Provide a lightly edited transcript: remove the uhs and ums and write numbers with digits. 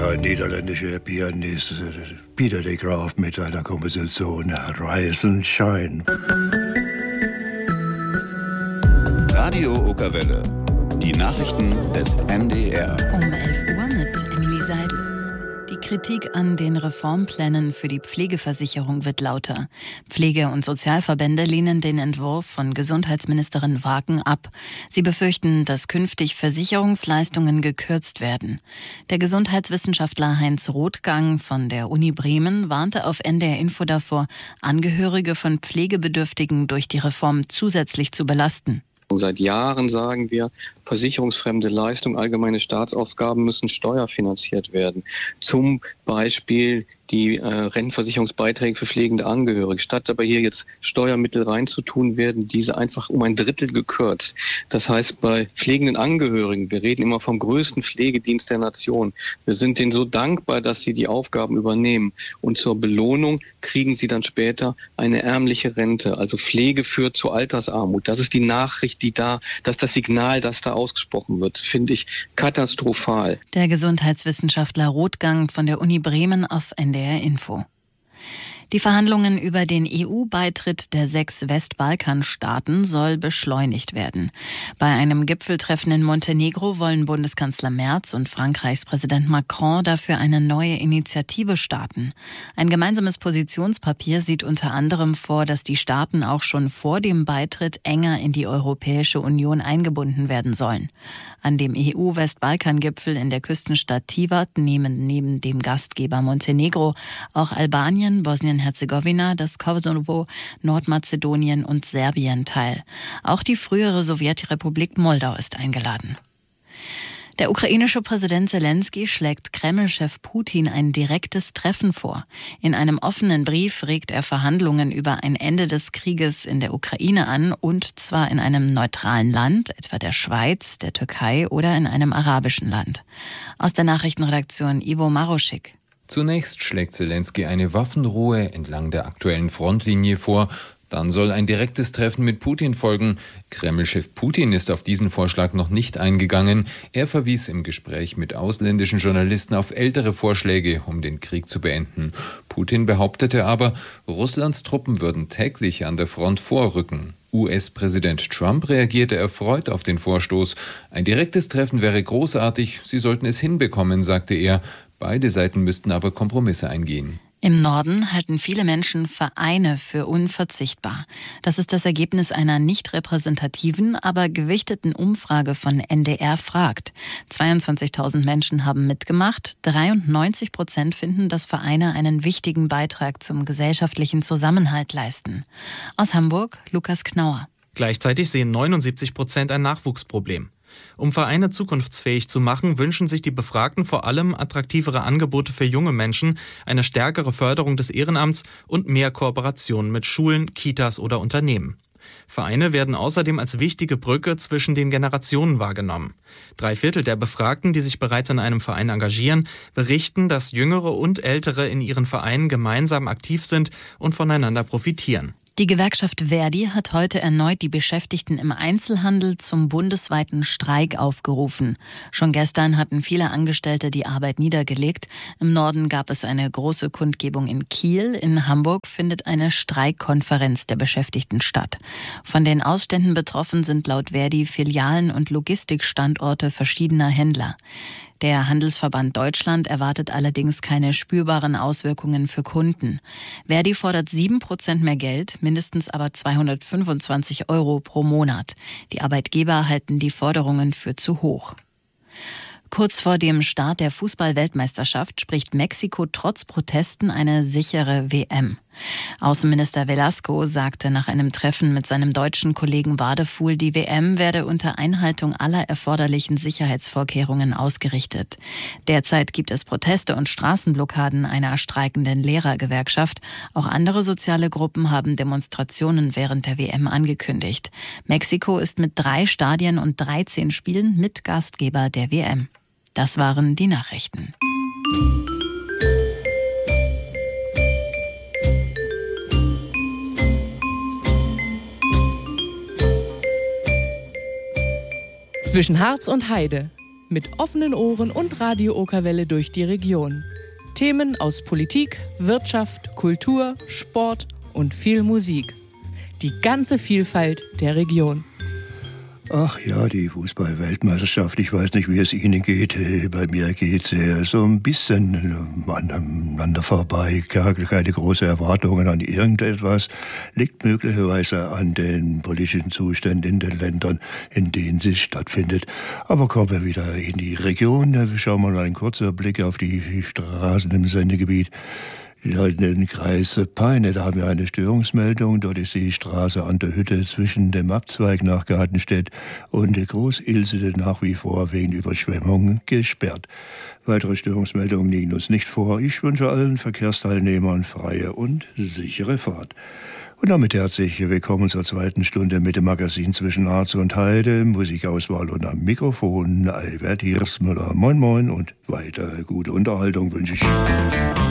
Der niederländische Pianist Peter de Graaf mit seiner Komposition Reisenschein. Radio Okerwelle. Die Nachrichten des NDR. Um 11 Uhr mit Emily Seidel. Die Kritik an den Reformplänen für die Pflegeversicherung wird lauter. Pflege- und Sozialverbände lehnen den Entwurf von Gesundheitsministerin Wagen ab. Sie befürchten, dass künftig Versicherungsleistungen gekürzt werden. Der Gesundheitswissenschaftler Heinz Rothgang von der Uni Bremen warnte auf NDR Info davor, Angehörige von Pflegebedürftigen durch die Reform zusätzlich zu belasten. Seit Jahren sagen wir, versicherungsfremde Leistungen, allgemeine Staatsaufgaben müssen steuerfinanziert werden. Zum Beispiel die Rentenversicherungsbeiträge für pflegende Angehörige. Statt aber hier jetzt Steuermittel reinzutun, werden diese einfach um 1/3 gekürzt. Das heißt, bei pflegenden Angehörigen, wir reden immer vom größten Pflegedienst der Nation. Wir sind denen so dankbar, dass sie die Aufgaben übernehmen. Und zur Belohnung kriegen sie dann später eine ärmliche Rente. Also Pflege führt zur Altersarmut. Das ist die Nachricht, das ist das Signal, das da ausgesprochen wird, finde ich katastrophal. Der Gesundheitswissenschaftler Rothgang von der Uni Bremen auf NDR Info. Die Verhandlungen über den EU-Beitritt der 6 Westbalkanstaaten soll beschleunigt werden. Bei einem Gipfeltreffen in Montenegro wollen Bundeskanzler Merz und Frankreichs Präsident Macron dafür eine neue Initiative starten. Ein gemeinsames Positionspapier sieht unter anderem vor, dass die Staaten auch schon vor dem Beitritt enger in die Europäische Union eingebunden werden sollen. An dem EU-Westbalkan-Gipfel in der Küstenstadt Tivat nehmen neben dem Gastgeber Montenegro auch Albanien, Bosnien-Herzegowina, das Kosovo, Nordmazedonien und Serbien teil. Auch die frühere Sowjetrepublik Moldau ist eingeladen. Der ukrainische Präsident Selenskyj schlägt Kreml-Chef Putin ein direktes Treffen vor. In einem offenen Brief regt er Verhandlungen über ein Ende des Krieges in der Ukraine an, und zwar in einem neutralen Land, etwa der Schweiz, der Türkei oder in einem arabischen Land. Aus der Nachrichtenredaktion Ivo Maroschik. Zunächst schlägt Selenskyj eine Waffenruhe entlang der aktuellen Frontlinie vor. Dann soll ein direktes Treffen mit Putin folgen. Kreml-Chef Putin ist auf diesen Vorschlag noch nicht eingegangen. Er verwies im Gespräch mit ausländischen Journalisten auf ältere Vorschläge, um den Krieg zu beenden. Putin behauptete aber, Russlands Truppen würden täglich an der Front vorrücken. US-Präsident Trump reagierte erfreut auf den Vorstoß. Ein direktes Treffen wäre großartig, sie sollten es hinbekommen, sagte er. Beide Seiten müssten aber Kompromisse eingehen. Im Norden halten viele Menschen Vereine für unverzichtbar. Das ist das Ergebnis einer nicht repräsentativen, aber gewichteten Umfrage von NDR fragt. 22.000 Menschen haben mitgemacht. 93% finden, dass Vereine einen wichtigen Beitrag zum gesellschaftlichen Zusammenhalt leisten. Aus Hamburg, Lukas Knauer. Gleichzeitig sehen 79% ein Nachwuchsproblem. Um Vereine zukunftsfähig zu machen, wünschen sich die Befragten vor allem attraktivere Angebote für junge Menschen, eine stärkere Förderung des Ehrenamts und mehr Kooperationen mit Schulen, Kitas oder Unternehmen. Vereine werden außerdem als wichtige Brücke zwischen den Generationen wahrgenommen. 3/4 der Befragten, die sich bereits in einem Verein engagieren, berichten, dass Jüngere und Ältere in ihren Vereinen gemeinsam aktiv sind und voneinander profitieren. Die Gewerkschaft Verdi hat heute erneut die Beschäftigten im Einzelhandel zum bundesweiten Streik aufgerufen. Schon gestern hatten viele Angestellte die Arbeit niedergelegt. Im Norden gab es eine große Kundgebung in Kiel. In Hamburg findet eine Streikkonferenz der Beschäftigten statt. Von den Ausständen betroffen sind laut Verdi Filialen und Logistikstandorte verschiedener Händler. Der Handelsverband Deutschland erwartet allerdings keine spürbaren Auswirkungen für Kunden. Verdi fordert 7% mehr Geld, mindestens aber 225 € pro Monat. Die Arbeitgeber halten die Forderungen für zu hoch. Kurz vor dem Start der Fußball-Weltmeisterschaft spricht Mexiko trotz Protesten eine sichere WM. Außenminister Velasco sagte nach einem Treffen mit seinem deutschen Kollegen Wadefuhl, die WM werde unter Einhaltung aller erforderlichen Sicherheitsvorkehrungen ausgerichtet. Derzeit gibt es Proteste und Straßenblockaden einer streikenden Lehrergewerkschaft. Auch andere soziale Gruppen haben Demonstrationen während der WM angekündigt. Mexiko ist mit 3 Stadien und 13 Spielen Mitgastgeber der WM. Das waren die Nachrichten. Zwischen Harz und Heide mit offenen Ohren und Radio Okerwelle durch die Region. Themen aus Politik, Wirtschaft, Kultur, Sport und viel Musik. Die ganze Vielfalt der Region. Ach ja, die Fußball-Weltmeisterschaft, ich weiß nicht, wie es Ihnen geht. Bei mir geht es so ein bisschen aneinander vorbei. Keine großen Erwartungen an irgendetwas. Liegt möglicherweise an den politischen Zuständen in den Ländern, in denen es stattfindet. Aber kommen wir wieder in die Region. Schauen wir mal einen kurzen Blick auf die Straßen im Sendegebiet. In den Kreis Peine, da haben wir eine Störungsmeldung. Dort ist die Straße an der Hütte zwischen dem Abzweig nach Gartenstedt und der Groß-Ilsede nach wie vor wegen Überschwemmung gesperrt. Weitere Störungsmeldungen liegen uns nicht vor. Ich wünsche allen Verkehrsteilnehmern freie und sichere Fahrt. Und damit herzlich willkommen zur zweiten Stunde mit dem Magazin zwischen Harz und Heide. Musikauswahl und am Mikrofon Albert Hirsmüller. Moin moin und weiter gute Unterhaltung wünsche ich.